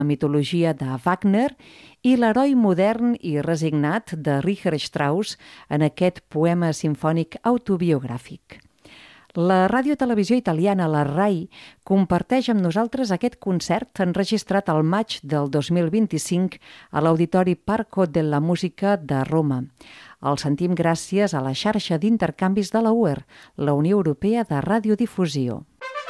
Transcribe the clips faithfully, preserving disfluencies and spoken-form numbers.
la mitologia de Wagner i l'heroi modern i resignat de Richard Strauss en aquest poema simfònic autobiogràfic. La radiotelevisió italiana, la RAI, comparteix amb nosaltres aquest concert enregistrat al maig del dos mil vint-i-cinc a l'Auditori Parco della Musica de Roma. El sentim gràcies a la xarxa d'intercanvis de la U E R, la Unió Europea de Radiodifusió.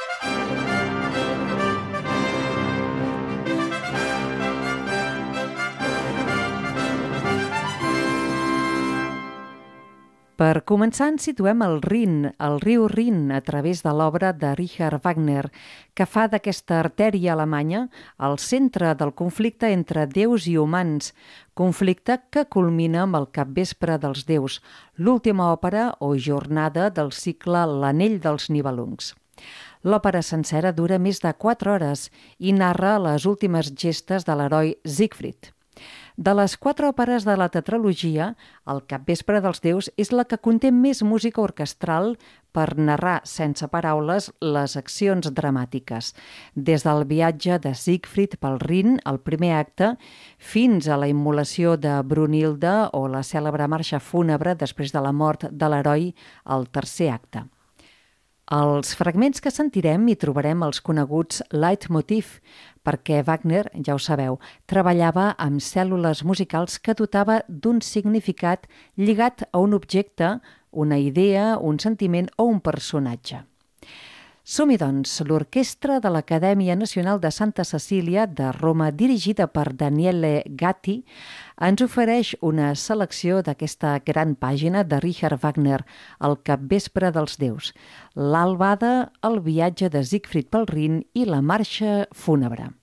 Per començar, ens situem al Rin, el riu Rin, a través de l'obra de Richard Wagner, que fa d'aquesta artèria alemanya el centre del conflicte entre déus i humans, conflicte que culmina amb el Capvespre dels déus, l'última òpera o jornada del cicle L'anell dels Nibelungs. L'òpera sencera dura més de quatre hores i narra les últimes gestes de l'heroi Siegfried. De les quatre òperes de la tetralogia, el Capvespre dels déus és la que conté més música orquestral per narrar sense paraules les accions dramàtiques, des del viatge de Siegfried pel Rin, el primer acte, fins a la immolació de Brunilde o la cèlebre marxa fúnebre després de la mort de l'heroi, el tercer acte. Als fragments que sentirem hi trobarem els coneguts leitmotiv, perquè Wagner, ja ho sabeu, treballava amb cèl·lules musicals que dotava d'un significat lligat a un objecte, una idea, un sentiment o un personatge. Som-hi, doncs, l'Orquestra de l'Acadèmia Nacional de Santa Cecília de Roma, dirigida per Daniele Gatti, ens ofereix una selecció d'aquesta gran pàgina de Richard Wagner, el Capvespre dels déus, l'Albada, el viatge de Siegfried pel Rin i la marxa fúnebre.